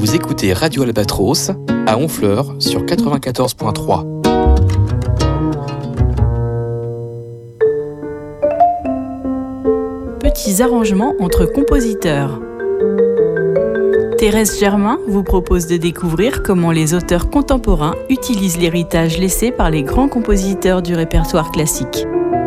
Vous écoutez Radio Albatros à Honfleur sur 94.3. Petits arrangements entre compositeurs. Thérèse Germain vous propose de découvrir comment les auteurs contemporains utilisent l'héritage laissé par les grands compositeurs du répertoire classique.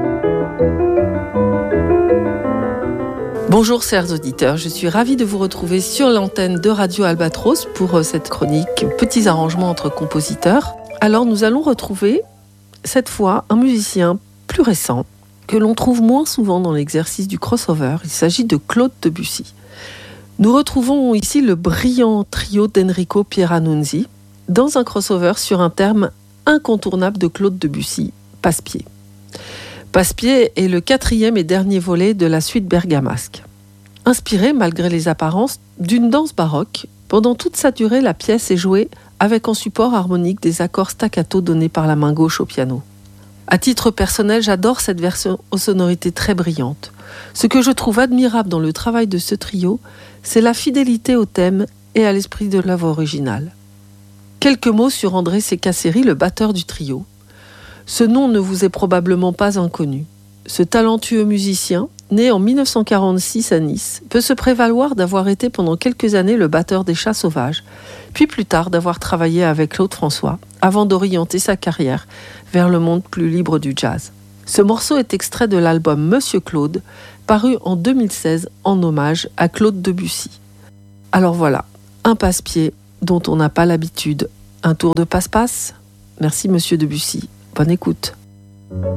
Bonjour chers auditeurs, je suis ravie de vous retrouver sur l'antenne de Radio Albatros pour cette chronique Petits arrangements entre compositeurs. Alors nous allons retrouver cette fois un musicien plus récent que l'on trouve moins souvent dans l'exercice du crossover. Il s'agit de Claude Debussy. Nous retrouvons ici le brillant trio d'Enrico Pieranunzi dans un crossover sur un terme incontournable de Claude Debussy, Passe-Pied. Passe-Pied est le 4e et dernier volet de la suite bergamasque. Inspiré, malgré les apparences, d'une danse baroque, pendant toute sa durée, la pièce est jouée avec en support harmonique des accords staccato donnés par la main gauche au piano. À titre personnel, j'adore cette version aux sonorités très brillantes. Ce que je trouve admirable dans le travail de ce trio, c'est la fidélité au thème et à l'esprit de l'œuvre originale. Quelques mots sur André Secasseri, le batteur du trio. Ce nom ne vous est probablement pas inconnu. Ce talentueux musicien, né en 1946 à Nice, peut se prévaloir d'avoir été pendant quelques années le batteur des Chats Sauvages, puis plus tard d'avoir travaillé avec Claude François, avant d'orienter sa carrière vers le monde plus libre du jazz. Ce morceau est extrait de l'album Monsieur Claude, paru en 2016 en hommage à Claude Debussy. Alors voilà, un passe-pied dont on n'a pas l'habitude. Un tour de passe-passe ? Merci Monsieur Debussy. Bonne écoute.